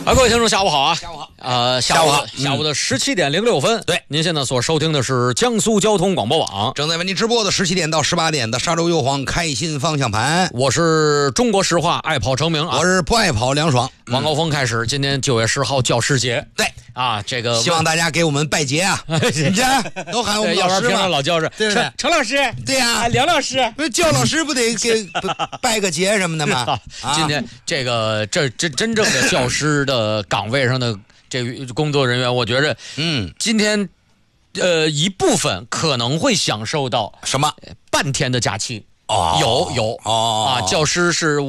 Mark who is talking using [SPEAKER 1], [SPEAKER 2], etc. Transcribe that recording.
[SPEAKER 1] 各位听众，下午好啊！
[SPEAKER 2] 下午好，
[SPEAKER 1] 下午的17点06分。
[SPEAKER 2] 对，
[SPEAKER 1] 您现在所收听的是江苏交通广播网，
[SPEAKER 2] 正在为您直播的17点到18点的沙洲右晃开心方向盘。
[SPEAKER 1] 我是中国石化爱跑成名啊，
[SPEAKER 2] 我是不爱跑梁爽。
[SPEAKER 1] 晚高峰开始，今天9月10号教师节。
[SPEAKER 2] 对
[SPEAKER 1] 啊，这个
[SPEAKER 2] 希望大家给我们拜节啊！你看，都喊我们
[SPEAKER 1] 要不然平常
[SPEAKER 2] 老师嘛，
[SPEAKER 1] 老教师，
[SPEAKER 2] 对不对？
[SPEAKER 1] 陈老师，
[SPEAKER 2] 对呀，
[SPEAKER 1] 梁老师，
[SPEAKER 2] 教老师不得给拜个节什么的吗？
[SPEAKER 1] 今天这真正的教师的岗位上的这个工作人员，我觉着，今天一部分可能会享受到
[SPEAKER 2] 什么
[SPEAKER 1] 半天的假期。
[SPEAKER 2] 哦，
[SPEAKER 1] 有
[SPEAKER 2] 哦
[SPEAKER 1] 啊，教师是